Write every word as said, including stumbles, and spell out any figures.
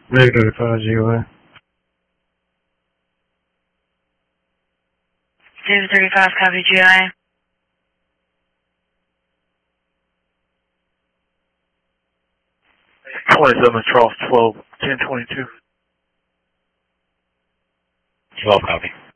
Rig thirty-five G O A. David thirty-five, copy G I A. twenty-seven, Charles twelve, ten twenty-two. twelve, copy.